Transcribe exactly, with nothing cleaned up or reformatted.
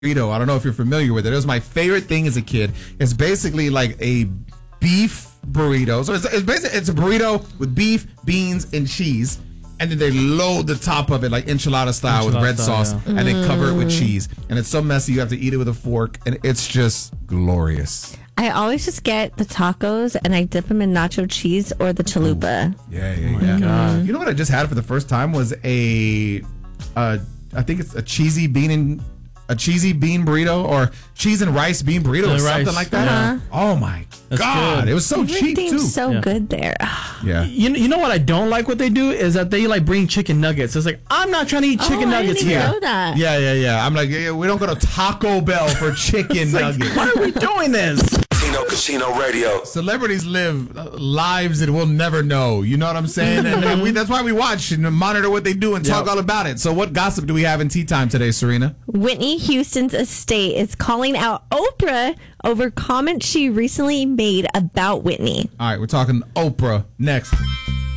burrito. I don't know if you're familiar with it. It was my favorite thing as a kid. It's basically like a beef burrito. So it's, it's basically it's a burrito with beef, beans, and cheese. And then they load the top of it like enchilada style enchilada with red style, sauce, yeah. and then cover it with cheese. And it's so messy, you have to eat it with a fork, and it's just glorious. I always just get the tacos, and I dip them in nacho cheese or the chalupa. Ooh. Yeah, yeah, oh yeah. God. You know what I just had for the first time was a, uh, I think it's a cheesy bean and a cheesy bean burrito or cheese and rice bean burrito the or rice. something like that. Uh-huh. Oh my That's God, good. It was so cheap too. So yeah. good there. Yeah. You, you know what I don't like what they do is that they like bring chicken nuggets. It's like I'm not trying to eat chicken oh, nuggets I didn't here. Know that. Yeah, yeah, yeah. I'm like, yeah, we don't go to Taco Bell for chicken nuggets. Like, why are we doing this? Tino Casino Radio. Celebrities live uh, lives that we'll never know. You know what I'm saying? and, and we, that's why we watch and monitor what they do and talk yep. all about it. So what gossip do we have in Tea Time today, Serena? Whitney Houston's estate is calling out Oprah over comments she recently made about Whitney. All right, we're talking Oprah next.